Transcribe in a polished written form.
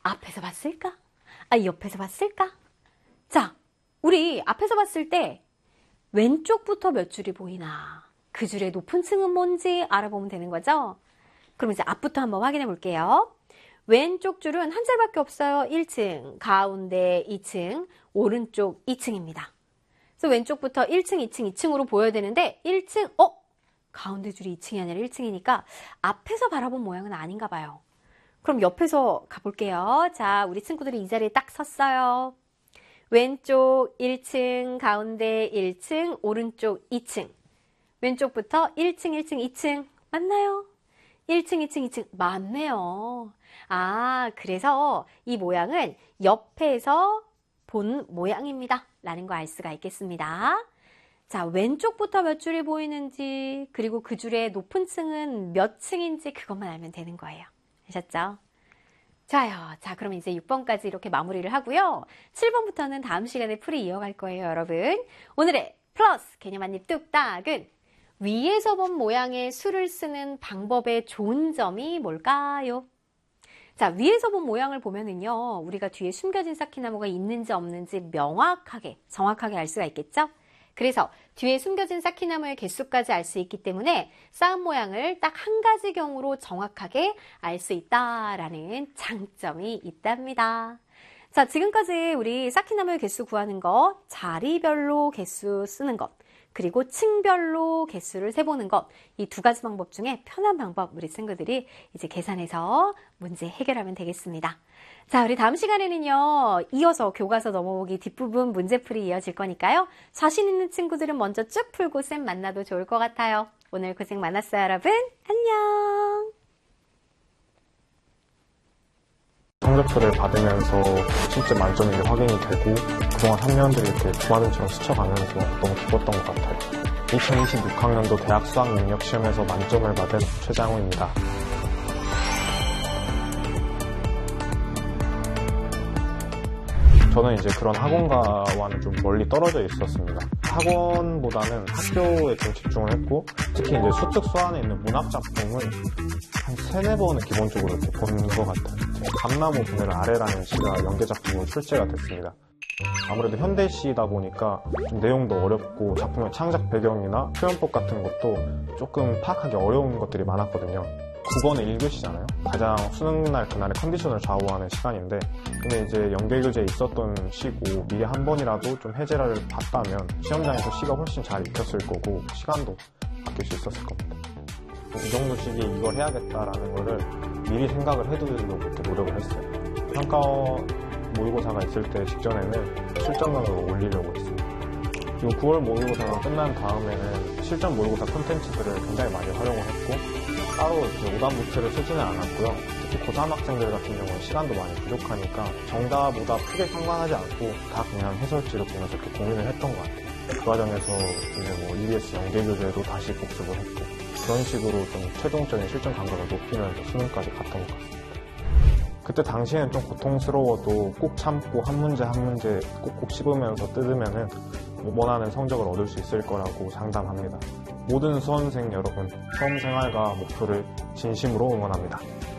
앞에서 봤을까? 옆에서 봤을까? 자, 우리 앞에서 봤을 때 왼쪽부터 몇 줄이 보이나? 그 줄의 높은 층은 뭔지 알아보면 되는 거죠? 그럼 이제 앞부터 한번 확인해 볼게요. 왼쪽 줄은 한 줄밖에 없어요. 1층, 가운데 2층, 오른쪽 2층입니다. 그래서 왼쪽부터 1층, 2층, 2층으로 보여야 되는데 1층, 가운데 줄이 2층이 아니라 1층이니까 앞에서 바라본 모양은 아닌가 봐요. 그럼 옆에서 가볼게요. 자, 우리 친구들이 이 자리에 딱 섰어요. 왼쪽 1층, 가운데 1층, 오른쪽 2층. 왼쪽부터 1층, 1층, 2층. 맞나요? 1층, 2층, 2층. 맞네요. 그래서 이 모양은 옆에서 본 모양입니다. 라는 거 알 수가 있겠습니다. 자, 왼쪽부터 몇 줄이 보이는지, 그리고 그 줄의 높은 층은 몇 층인지 그것만 알면 되는 거예요. 아셨죠? 좋아요. 자, 그럼 이제 6번까지 이렇게 마무리를 하고요. 7번부터는 다음 시간에 풀이 이어갈 거예요, 여러분. 오늘의 플러스 개념 한입 뚝딱은 위에서 본 모양의 수를 쓰는 방법의 좋은 점이 뭘까요? 자, 위에서 본 모양을 보면은요, 우리가 뒤에 숨겨진 쌓기나무가 있는지 없는지 명확하게, 정확하게 알 수가 있겠죠? 그래서 뒤에 숨겨진 쌓기나무의 개수까지 알 수 있기 때문에 쌓은 모양을 딱 한 가지 경우로 정확하게 알 수 있다라는 장점이 있답니다. 자, 지금까지 우리 쌓기나무의 개수 구하는 것, 자리별로 개수 쓰는 것, 그리고 층별로 개수를 세보는 것, 이 두 가지 방법 중에 편한 방법 우리 친구들이 이제 계산해서 문제 해결하면 되겠습니다. 자, 우리 다음 시간에는요, 이어서 교과서 넘어오기 뒷부분 문제풀이 이어질 거니까요. 자신 있는 친구들은 먼저 쭉 풀고 쌤 만나도 좋을 것 같아요. 오늘 고생 많았어요, 여러분. 안녕. 성적표를 받으면서 진짜 만점인 게 확인이 되고 그동안 3년들이 이렇게 주마등처럼 스쳐가면서 너무 기뻤던 것 같아요. 2026학년도 대학 수학 능력 시험에서 만점을 받은 최장우입니다. 저는 이제 그런 학원가와는 좀 멀리 떨어져 있었습니다. 학원보다는 학교에 좀 집중을 했고, 특히 이제 수특 수안에 있는 문학 작품은 한 3-4번은 기본적으로 이렇게 본 것 같아요. 감나무 그늘 아래라는 시가 연계 작품으로 출제가 됐습니다. 아무래도 현대시다 보니까 좀 내용도 어렵고 작품의 창작 배경이나 표현법 같은 것도 조금 파악하기 어려운 것들이 많았거든요. 9번은 1교시잖아요. 가장 수능날 그날의 컨디션을 좌우하는 시간인데, 근데 이제 연계교재에 있었던 시고 미리 한 번이라도 좀 해제를 봤다면 시험장에서 시가 훨씬 잘 익혔을 거고 시간도 아낄 수 있었을 겁니다. 이 정도 시기에 이걸 해야겠다라는 거를 미리 생각을 해두려고 이렇게 노력을 했어요. 평가 모의고사가 있을 때 직전에는 실전강으로 올리려고 했습니다. 그리고 9월 모의고사가 끝난 다음에는 실전 모의고사 콘텐츠들을 굉장히 많이 활용을 했고, 따로 오답노트를 쓰지는 않았고요. 특히 고3 학생들 같은 경우는 시간도 많이 부족하니까 정답보다 크게 상관하지 않고 다 그냥 해설지를 보면서 이렇게 고민을 했던 것 같아요. 그 과정에서 이제 EBS 연계교재도 다시 복습을 했고, 그런 식으로 좀 최종적인 실전 감각을 높이면서 수능까지 갔던 것 같습니다. 그때 당시에는 좀 고통스러워도 꼭 참고 한 문제 한 문제 꼭꼭 씹으면서 뜯으면은 원하는 성적을 얻을 수 있을 거라고 장담합니다. 모든 수험생 여러분, 수험생활과 목표를 진심으로 응원합니다.